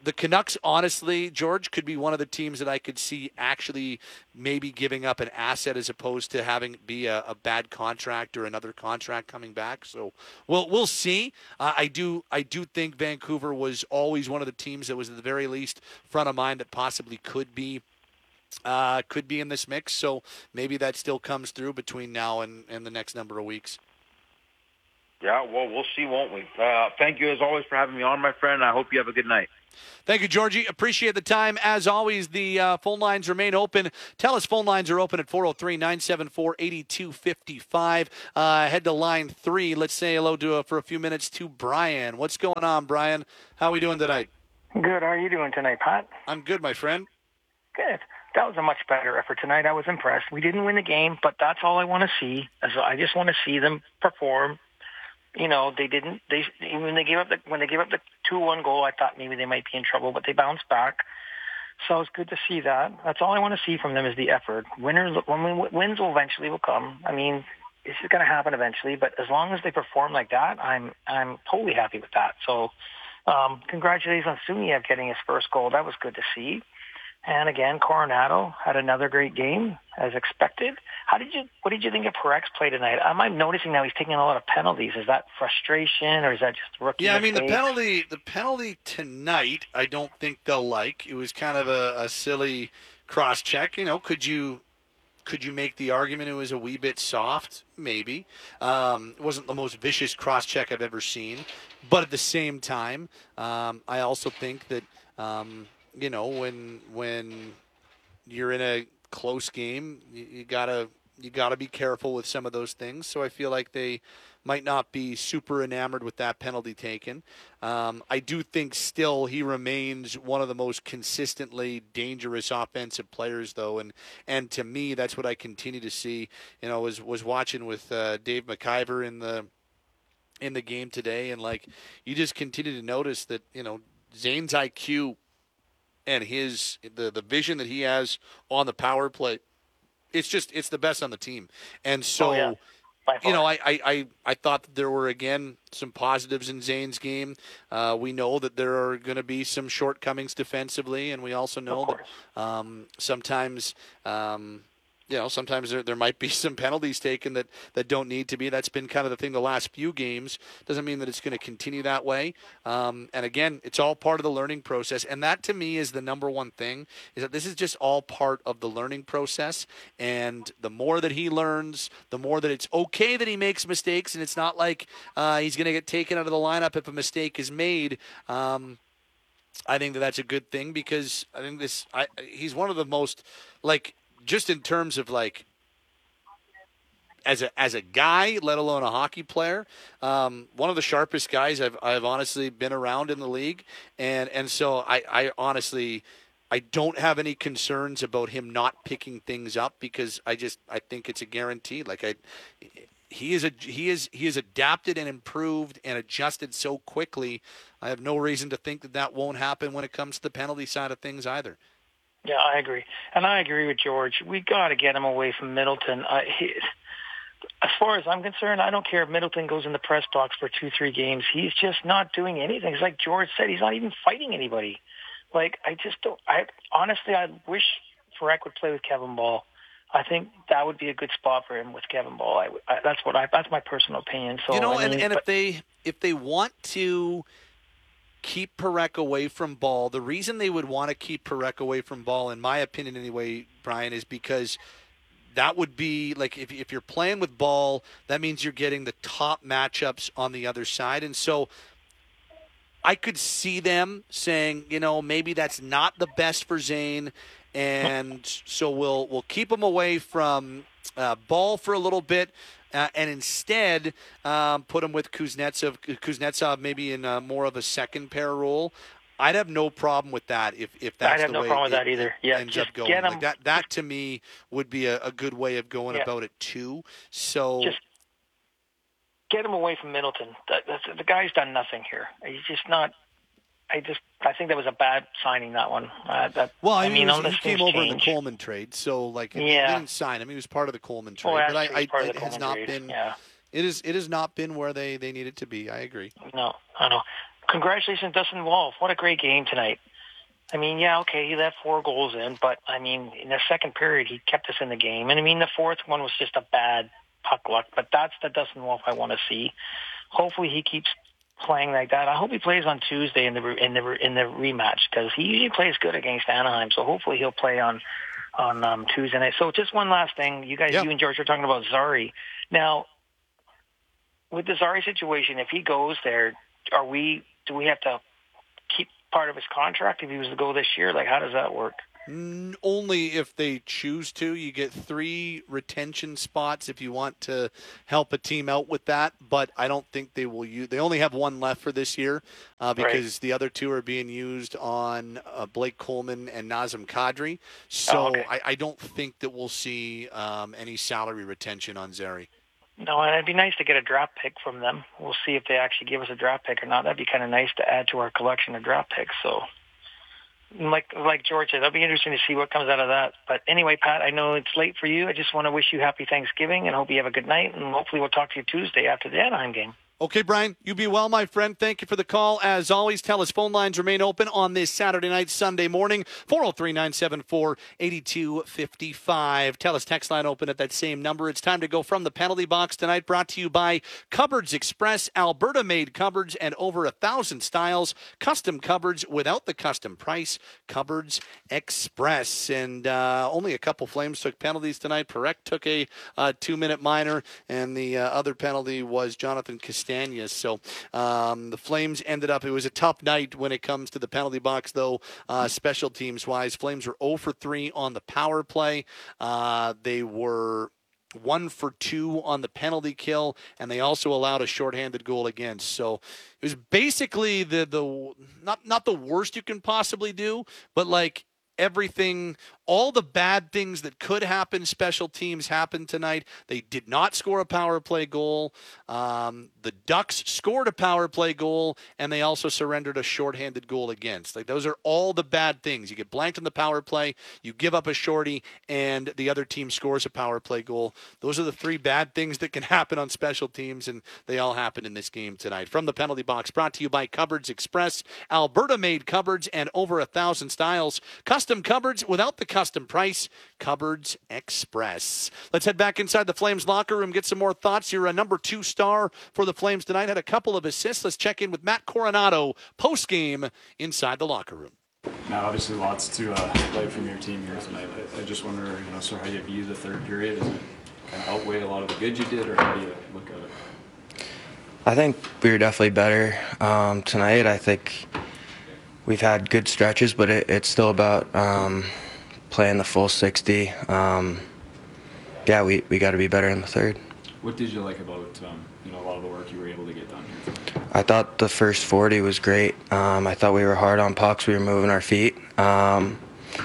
the Canucks, honestly, George, could be one of the teams that I could see actually maybe giving up an asset as opposed to having be a, a bad contract or another contract coming back. So we'll we'll see. Uh, I do I do think Vancouver was always one of the teams that was at the very least front of mind that possibly could be uh, could be in this mix. So maybe that still comes through between now and, and the next number of weeks. Yeah, well, we'll see, won't we? Uh, thank you, as always, for having me on, my friend. I hope you have a good night. Thank you, Georgie. Appreciate the time. As always, the uh, phone lines remain open. TELUS phone lines are open at four oh three, nine seven four, eight two five five. Uh, head to line three. Let's say hello to uh, for a few minutes to Brian. What's going on, Brian? How are we doing tonight? Good. How are you doing tonight, Pat? I'm good, my friend. Good. That was a much better effort tonight. I was impressed. We didn't win the game, but that's all I want to see. I just want to see them perform. You know, they didn't. They when they gave up the when they gave up the two one goal, I thought maybe they might be in trouble, but they bounced back. So it's good to see that. That's all I want to see from them is the effort. Winners, when we, wins will eventually will come. I mean, this is going to happen eventually. But as long as they perform like that, I'm I'm totally happy with that. So, um, congratulations on Suniev getting his first goal. That was good to see. And again, Coronado had another great game, as expected. How did you? What did you think of Parek's play tonight? I'm noticing now he's taking a lot of penalties. Is that frustration, or is that just rookie? Yeah, I mean mistake? the penalty. The penalty tonight, I don't think they'll like. It was kind of a, a silly cross check. You know, could you could you make the argument it was a wee bit soft? Maybe. Um, it wasn't the most vicious cross check I've ever seen, but at the same time, um, I also think that. Um, You know, when when you're in a close game, you, you gotta you gotta be careful with some of those things. So I feel like they might not be super enamored with that penalty taken. Um, I do think still he remains one of the most consistently dangerous offensive players, though, and and to me that's what I continue to see. You know, was was watching with uh, Dave McIver in the in the game today, and like you just continue to notice that you know Zane's I Q. And his the, the vision that he has on the power play, it's just it's the best on the team. And so, oh, yeah. you know, I, I, I, I thought that there were again some positives in Zane's game. Uh, we know that there are going to be some shortcomings defensively, and we also know that um, sometimes. Um, You know, sometimes there, there might be some penalties taken that, that don't need to be. That's been kind of the thing the last few games. Doesn't mean that it's going to continue that way. Um, and again, it's all part of the learning process. And that to me is the number one thing, is that this is just all part of the learning process. And the more that he learns, the more that it's okay that he makes mistakes. And it's not like uh, he's going to get taken out of the lineup if a mistake is made. Um, I think that that's a good thing because I think this, I, he's one of the most, like, just in terms of like as a as a guy, let alone a hockey player, um, one of the sharpest guys I've I've honestly been around in the league, and and so I, I honestly I don't have any concerns about him not picking things up because I just I think it's a guarantee. Like I, he is a he is he is adapted and improved and adjusted so quickly. I have no reason to think that that won't happen when it comes to the penalty side of things either. Yeah, I agree. And I agree with George. We got to get him away from Middleton. I, he, as far as I'm concerned, I don't care if Middleton goes in the press box for two, three games. He's just not doing anything. It's like George said, he's not even fighting anybody. Like, I just don't, I honestly, I wish Parek would play with Kevin Ball. I think that would be a good spot for him with Kevin Ball. I, I, that's what I, that's my personal opinion. So, you know, I mean, and, and but, if they, if they want to keep Parek away from Ball, the reason they would want to keep Parek away from Ball, in my opinion anyway, Brian, is because that would be like if if you're playing with Ball, that means you're getting the top matchups on the other side. And so I could see them saying, you know, maybe that's not the best for Zane, and so we'll we'll keep him away from uh, Ball for a little bit. Uh, and instead, um, put him with Kuznetsov, Kuznetsov maybe in a, more of a second pair role. I'd have no problem with that if, if that's I'd have the no way problem with it, that either. Yeah, ends just up going. get him. Like that, that to me would be a, a good way of going Yeah. about it too. So just get him away from Middleton. That, that's, the guy's done nothing here. He's just not. I just I think that was a bad signing, that one. Uh, that, well, I, I mean, mean, he, was, he came over in the change. Coleman trade, so like Yeah. they didn't sign him. He was part of the Coleman trade, Oh, but actually, I, I, part of it the has Coleman not trade. been. Yeah. It is. It has not been where they, they need it to be. I agree. No, I know. Congratulations, Dustin Wolf. What a great game tonight. I mean, yeah, okay, he let four goals in, but, I mean, in the second period, he kept us in the game. And, I mean, the fourth one was just a bad puck luck, but that's the Dustin Wolf I want to see. Hopefully he keeps playing like that. I hope he plays on Tuesday in the in the in the rematch, because he usually plays good against Anaheim. So hopefully he'll play on on um, Tuesday night. So just one last thing, you guys, yep. you and George are talking about Zari. Now, with the Zari situation, if he goes there, are we do we have to keep part of his contract if he was to go this year? Like, how does that work? Only if they choose to. You get three retention spots if you want to help a team out with that, but I don't think they will use. They only have one left for this year uh, because right. the other two are being used on uh, Blake Coleman and Nazem Kadri. So oh, okay. I, I don't think that we'll see um, any salary retention on Zary. No, and it'd be nice to get a draft pick from them. We'll see if they actually give us a draft pick or not. That'd be kind of nice to add to our collection of draft picks. So. Like like George said, that'll be interesting to see what comes out of that. But anyway, Pat, I know it's late for you. I just want to wish you happy Thanksgiving and hope you have a good night. And hopefully we'll talk to you Tuesday after the Anaheim game. Okay, Brian, you be well, my friend. Thank you for the call. As always, TELUS phone lines remain open on this Saturday night, Sunday morning, four oh three, nine seven four, eight two five five. TELUS text line open at that same number. It's time to go from the penalty box tonight, brought to you by Cupboards Express, Alberta-made cupboards and over a thousand styles, custom cupboards without the custom price, Cupboards Express. And uh, only a couple Flames took penalties tonight. Perek took a uh, two-minute minor, and the uh, other penalty was Jonathan Castagna. So um, the Flames ended up, it was a tough night when it comes to the penalty box, though, uh, special teams-wise. Flames were oh for three on the power play. Uh, they were one for two on the penalty kill, and they also allowed a shorthanded goal against. So it was basically the, the not, not the worst you can possibly do, but like everything, all the bad things that could happen, special teams happened tonight. They did not score a power play goal. Um, the Ducks scored a power play goal, and they also surrendered a shorthanded goal against. Like, those are all the bad things. You get blanked on the power play, you give up a shorty, and the other team scores a power play goal. Those are the three bad things that can happen on special teams, and they all happened in this game tonight. From the penalty box, brought to you by Cupboards Express, Alberta-made cupboards and over a thousand styles. Custom cupboards without the custom price, Cupboards Express. Let's head back inside the Flames locker room, get some more thoughts. You're a number two star for the Flames tonight, had a couple of assists. Let's check in with Matt Coronado post-game inside the locker room. Now, obviously, lots to uh, play from your team here tonight. I, I just wonder, you know, sort of how you view the third period. Does it kind of outweigh a lot of the good you did, or how do you look at it? I think we were definitely better um, tonight. I think we've had good stretches, but it, it's still about um, playing the full sixty. Um, yeah, we, we got to be better in the third. What did you like about um, you know, a lot of the work you were able to get done here? I thought the first forty was great. Um, I thought we were hard on pucks. We were moving our feet. Um,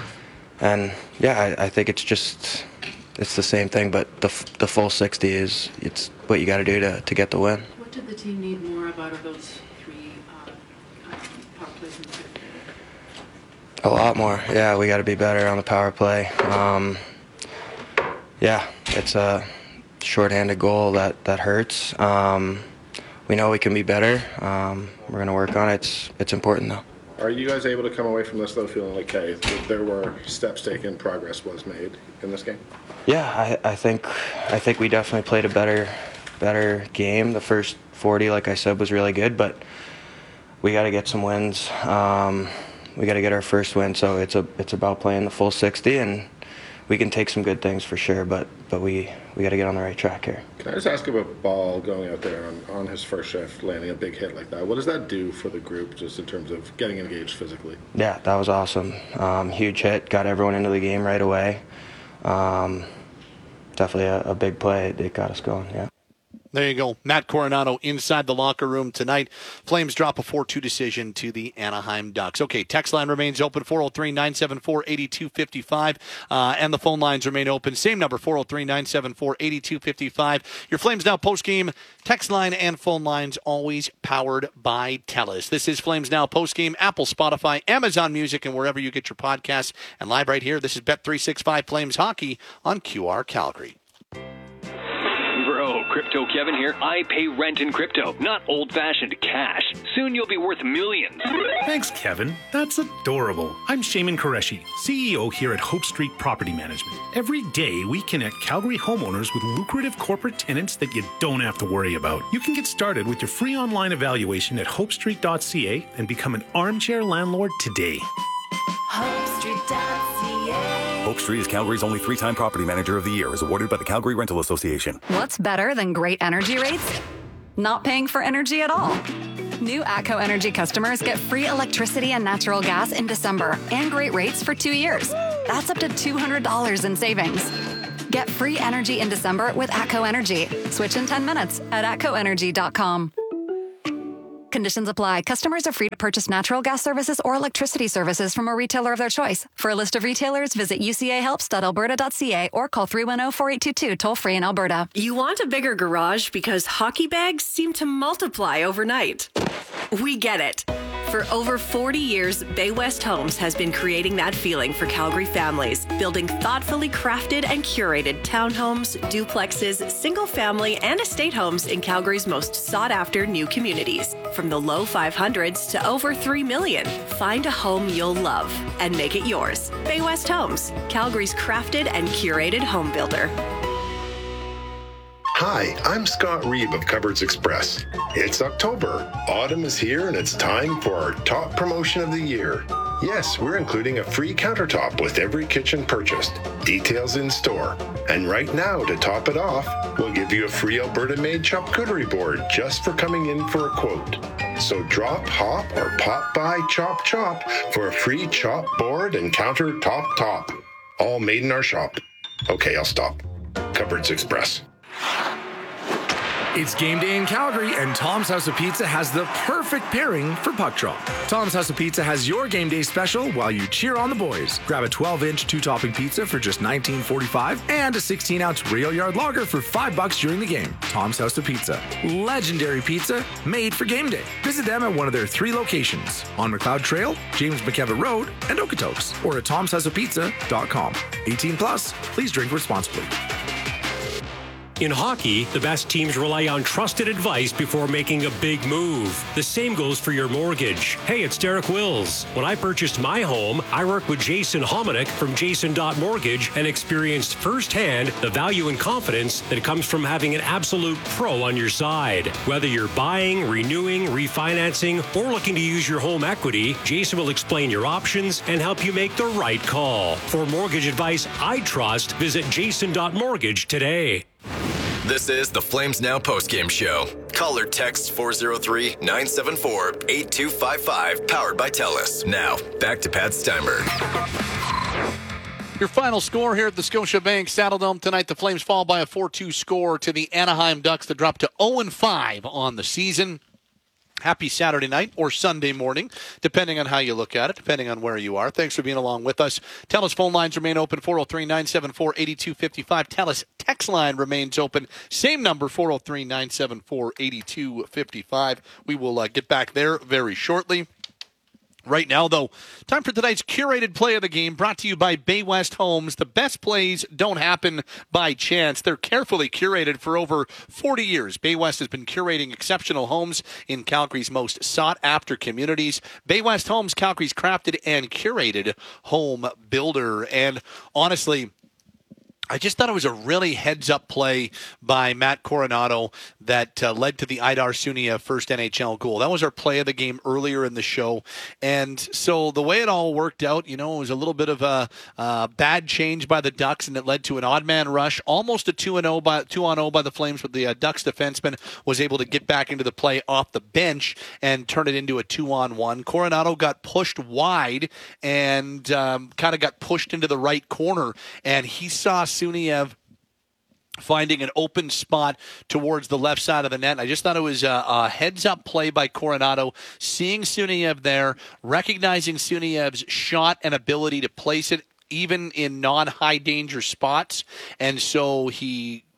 and, yeah, I, I think it's just it's the same thing, but the the full sixty is it's what you got to do to to get the win. What did the team need more of out of those three uh, power plays in the third period? A lot more. Yeah, we got to be better on the power play. Um, yeah, it's a shorthanded goal that, that hurts. Um, we know we can be better. Um, we're going to work on it. It's, it's important, though. Are you guys able to come away from this, though, feeling like, hey, there were steps taken, progress was made in this game? Yeah, I, I think I think we definitely played a better better game. The first forty, like I said, was really good, but we got to get some wins. Um, we got to get our first win, so it's a it's about playing the full sixty, and we can take some good things for sure, but but we, we got to get on the right track here. Can I just ask about Ball going out there on, on his first shift, landing a big hit like that? What does that do for the group just in terms of getting engaged physically? Yeah, that was awesome. Um, huge hit, got everyone into the game right away. Um, definitely a, a big play. It got us going, yeah. There you go. Matt Coronado inside the locker room tonight. Flames drop a four two decision to the Anaheim Ducks. Okay, text line remains open, four oh three, nine seven four, eight two five five. Uh, and the phone lines remain open. Same number, four oh three, nine seven four, eight two five five. Your Flames Now postgame text line and phone lines always powered by TELUS. This is Flames Now postgame, Apple, Spotify, Amazon Music, and wherever you get your podcasts. And live right here, this is Bet three sixty-five Flames Hockey on Q R Calgary. Bro, Crypto Kevin here. I pay rent in crypto, not old-fashioned cash. Soon you'll be worth millions. Thanks, Kevin. That's adorable. I'm Shaman Qureshi, C E O here at Hope Street Property Management. Every day, we connect Calgary homeowners with lucrative corporate tenants that you don't have to worry about. You can get started with your free online evaluation at hope street dot c a and become an armchair landlord today. hope street dot c a Hope Street is Calgary's only three-time Property Manager of the Year, is awarded by the Calgary Rental Association. What's better than great energy rates? Not paying for energy at all. New ATCO Energy customers get free electricity and natural gas in December and great rates for two years. That's up to two hundred dollars in savings. Get free energy in December with ATCO Energy. Switch in ten minutes at atco energy dot com. Conditions apply. Customers are free to purchase natural gas services or electricity services from a retailer of their choice. For a list of retailers, visit u c a helps dot alberta dot c a or call three one zero, four eight two two, toll-free in Alberta. You want a bigger garage because hockey bags seem to multiply overnight. We get it. For over forty years, Bay West Homes has been creating that feeling for Calgary families, building thoughtfully crafted and curated townhomes, duplexes, single-family, and estate homes in Calgary's most sought-after new communities. From the low five hundreds to over three million, find a home you'll love and make it yours. Bay West Homes, Calgary's crafted and curated home builder. Hi, I'm Scott Reeb of Cupboards Express. It's October. Autumn is here and it's time for our top promotion of the year. Yes, we're including a free countertop with every kitchen purchased. Details in store. And right now, to top it off, we'll give you a free Alberta-made charcuterie board just for coming in for a quote. So drop, hop, or pop by Chop Chop for a free chop board and countertop top. All made in our shop. Okay, I'll stop. Cupboards Express. It's game day in Calgary, and Tom's House of Pizza has the perfect pairing for puck drop. Tom's House of Pizza has your game day special while you cheer on the boys. Grab a twelve-inch two-topping pizza for just nineteen forty-five and a sixteen-ounce Rail Yard Lager for five bucks during the game. Tom's House of Pizza. Legendary pizza made for game day. Visit them at one of their three locations, on McLeod Trail, James McKevitt Road, and Okotoks, or at toms house of pizza dot com. eighteen plus, please drink responsibly. In hockey, the best teams rely on trusted advice before making a big move. The same goes for your mortgage. Hey, it's Derek Wills. When I purchased my home, I worked with Jason Hominick from Jason Mortgage and experienced firsthand the value and confidence that comes from having an absolute pro on your side. Whether you're buying, renewing, refinancing, or looking to use your home equity, Jason will explain your options and help you make the right call. For mortgage advice I trust, visit jason dot mortgage today. This is the Flames Now postgame show. Call or text four oh three, nine seven four, eight two five five, powered by TELUS. Now, back to Pat Steinberg. Your final score here at the Scotiabank Saddledome tonight, the Flames fall by a four two score to the Anaheim Ducks to drop to oh and five on the season. Happy Saturday night or Sunday morning, depending on how you look at it, depending on where you are. Thanks for being along with us. TELUS phone lines remain open, four oh three, nine seven four, eight two five five. TELUS text line remains open. Same number, four oh three, nine seven four, eight two five five. We will uh, get back there very shortly. Right now, though, time for tonight's curated play of the game, brought to you by Bay West Homes. The best plays don't happen by chance. They're carefully curated for over forty years. Bay West has been curating exceptional homes in Calgary's most sought-after communities. Bay West Homes, Calgary's crafted and curated home builder. And honestly, I just thought it was a really heads-up play by Matt Coronado that uh, led to the Aidar Sunia first N H L goal. That was our play of the game earlier in the show. And so the way it all worked out, you know, it was a little bit of a uh, bad change by the Ducks, and it led to an odd-man rush, almost a two and oh by two on oh by the Flames, but the uh, Ducks defenseman was able to get back into the play off the bench and turn it into a two-on-one. Coronado got pushed wide and um, kind of got pushed into the right corner, and he saw Suniev finding an open spot towards the left side of the net. I just thought it was a, a heads-up play by Coronado, seeing Suniev there, recognizing Suniev's shot and ability to place it even in non-high danger spots, and so he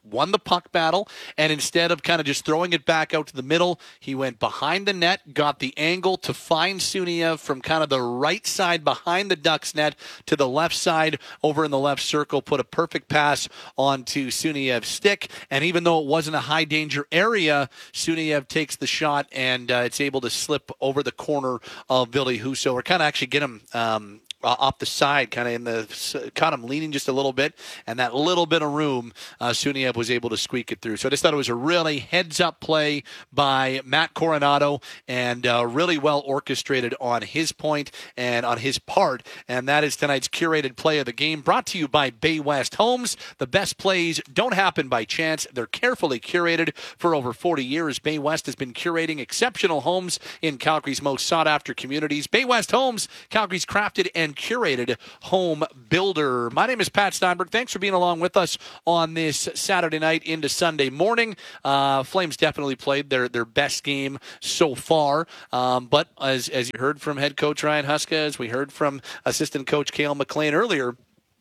won the puck battle, and instead of kind of just throwing it back out to the middle, he went behind the net, got the angle to find Suniev from kind of the right side behind the Ducks net to the left side over in the left circle, put a perfect pass onto Suniev's stick, and even though it wasn't a high-danger area, Suniev takes the shot, and uh, it's able to slip over the corner of Ville Husso, or kind of actually get him um, Uh, off the side, kind of in the, caught him leaning just a little bit, and that little bit of room, uh, Suniev was able to squeak it through. So I just thought it was a really heads-up play by Matt Coronado, and uh, really well orchestrated on his point and on his part, and that is tonight's curated play of the game, brought to you by Bay West Homes. The best plays don't happen by chance. They're carefully curated for over forty years. Bay West has been curating exceptional homes in Calgary's most sought-after communities. Bay West Homes, Calgary's crafted and curated home builder. My name is Pat Steinberg. Thanks for being along with us on this Saturday night into Sunday morning. Uh, Flames definitely played their, their best game so far. Um, but as, as you heard from head coach Ryan Huska, as we heard from assistant coach Cale McLean earlier,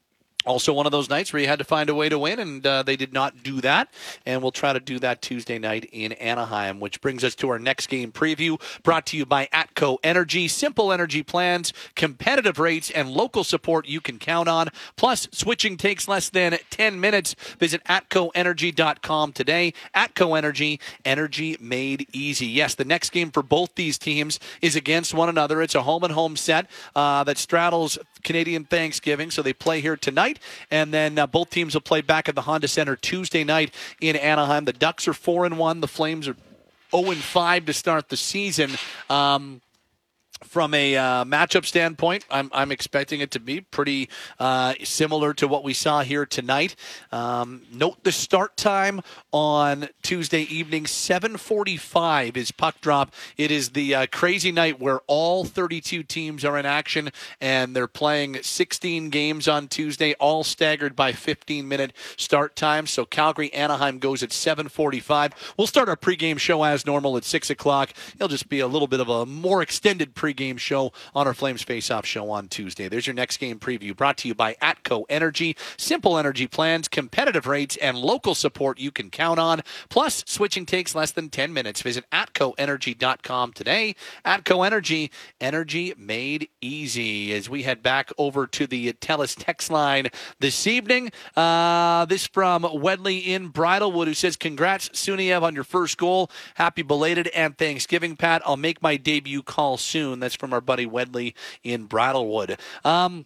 also one of those nights where you had to find a way to win, and uh, they did not do that. And we'll try to do that Tuesday night in Anaheim, which brings us to our next game preview, brought to you by Atco Energy. Simple energy plans, competitive rates, and local support you can count on. Plus, switching takes less than ten minutes. Visit atco energy dot com today. Atco Energy, energy made easy. Yes, the next game for both these teams is against one another. It's a home-and-home set uh, that straddles Canadian Thanksgiving, so they play here tonight. And then uh, both teams will play back at the Honda Center Tuesday night in Anaheim. The Ducks are four and one. The Flames are oh and five to start the season. Um, From a uh, matchup standpoint, I'm, I'm expecting it to be pretty uh, similar to what we saw here tonight. Um, note the start time on Tuesday evening, seven forty-five is puck drop. It is the uh, crazy night where all thirty-two teams are in action, and they're playing sixteen games on Tuesday, all staggered by fifteen-minute start time. So Calgary-Anaheim goes at seven forty-five. We'll start our pregame show as normal at six o'clock. It'll just be a little bit of a more extended pregame game show on our Flames Face-Off show on Tuesday. There's your next game preview, brought to you by Atco Energy. Simple energy plans, competitive rates, and local support you can count on. Plus, switching takes less than ten minutes. Visit atco energy dot com today. Atco Energy, energy made easy. As we head back over to the TELUS text line this evening, uh, this from Wedley in Bridlewood, who says, congrats, Suniev, on your first goal. Happy belated and Thanksgiving, Pat. I'll make my debut call soon. That's from our buddy Wedley in Bridlewood. Um,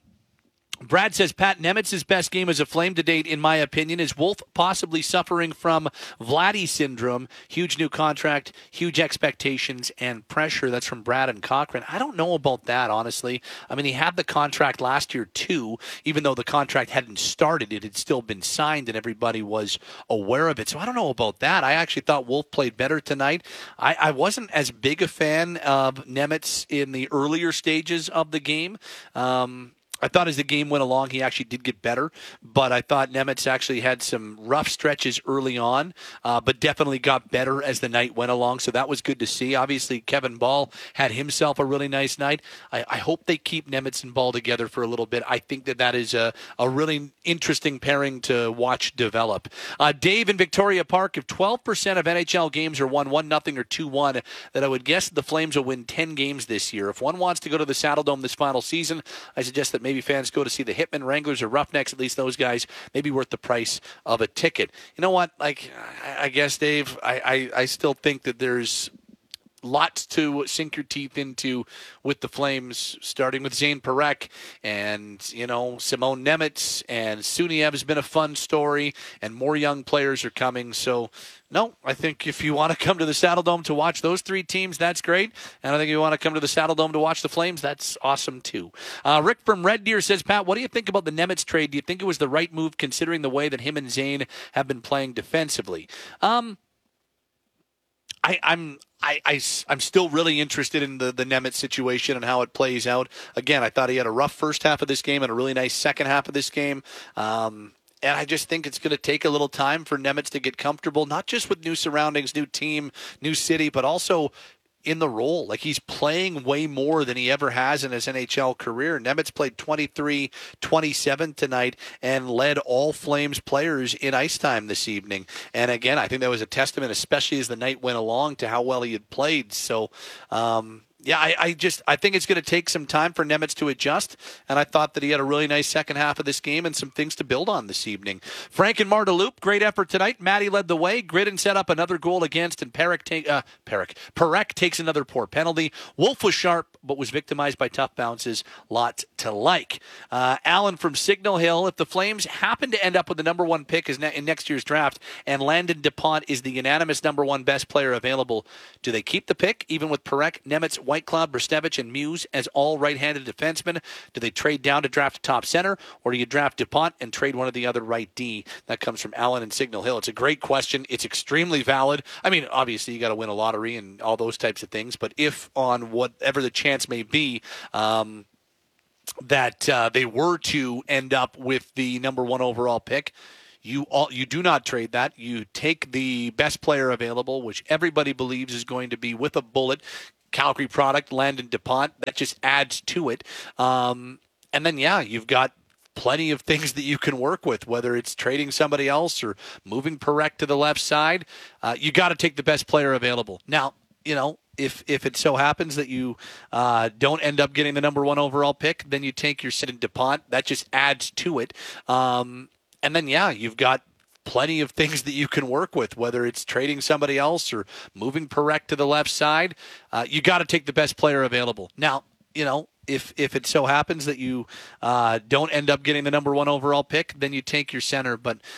Brad says, Pat, Nemitz's best game as a Flame to date, in my opinion, is Wolf possibly suffering from Vladdy syndrome. Huge new contract, huge expectations and pressure. That's from Brad and Cochrane. I don't know about that, honestly. I mean, he had the contract last year, too, even though the contract hadn't started. It had still been signed, and everybody was aware of it. So I don't know about that. I actually thought Wolf played better tonight. I, I wasn't as big a fan of Nemitz in the earlier stages of the game. Um I thought as the game went along, he actually did get better, but I thought Nemitz actually had some rough stretches early on, uh, but definitely got better as the night went along, so that was good to see. Obviously, Kevin Ball had himself a really nice night. I, I hope they keep Nemitz and Ball together for a little bit. I think that that is a, a really interesting pairing to watch develop. Uh, Dave in Victoria Park, if twelve percent of N H L games are won one nothing or two one, then I would guess the Flames will win ten games this year. If one wants to go to the Saddle Dome this final season, I suggest that maybe Maybe fans go to see the Hitmen, Wranglers, or Roughnecks. At least those guys may be worth the price of a ticket. You know what? Like, I, I guess, Dave, I, I, I still think that there's lots to sink your teeth into with the Flames, starting with Zane Parekh and, you know, Simone Nemitz, and Suniev has been a fun story, and more young players are coming. So, no, I think if you want to come to the Saddle Dome to watch those three teams, that's great. And I think if you want to come to the Saddle Dome to watch the Flames, that's awesome too. Uh, Rick from Red Deer says, Pat, what do you think about the Nemitz trade? Do you think it was the right move considering the way that him and Zane have been playing defensively? Um, I, I'm I, I, I'm still really interested in the, the Nemitz situation and how it plays out. Again, I thought he had a rough first half of this game and a really nice second half of this game. Um, and I just think it's going to take a little time for Nemitz to get comfortable, not just with new surroundings, new team, new city, but also in the role. Like, he's playing way more than he ever has in his N H L career. Nemitz played twenty-three twenty-seven tonight and led all Flames players in ice time this evening. And again, I think that was a testament, especially as the night went along, to how well he had played. So, um, yeah, I, I just I think it's going to take some time for Nemitz to adjust, and I thought that he had a really nice second half of this game and some things to build on this evening. Frank and Mardeloup, great effort tonight. Matty led the way. Gridden set up another goal against, and Perek, take, uh, Perek, Perek takes another poor penalty. Wolf was sharp, but was victimized by tough bounces. Lots to like. Uh, Alan from Signal Hill, if the Flames happen to end up with the number one pick in next year's draft, and Landon DuPont is the unanimous number one best player available, do they keep the pick, even with Perek, Nemitz, Whitecloud, Brestevich, and Muse as all right-handed defensemen? Do they trade down to draft a top center, or do you draft DuPont and trade one of the other right D? That comes from Alan in Signal Hill. It's a great question. It's extremely valid. I mean, obviously, you got to win a lottery and all those types of things, but if on whatever the chance may be, um, that uh, they were to end up with the number one overall pick, You all, you do not trade that. You take the best player available, which everybody believes is going to be with a bullet, Calgary product, Landon DuPont. That just adds to it. Um, and then, yeah, you've got plenty of things that you can work with, whether it's trading somebody else or moving Perek to the left side. Uh, you got to take the best player available. Now, you know, if if it so happens that you uh, don't end up getting the number one overall pick, then you take your Landon DuPont. That just adds to it. Um, and then, yeah, you've got plenty of things that you can work with, whether it's trading somebody else or moving Perek to the left side. Uh, you got to take the best player available. Now, you know, if if it so happens that you uh, don't end up getting the number one overall pick, then you take your center. But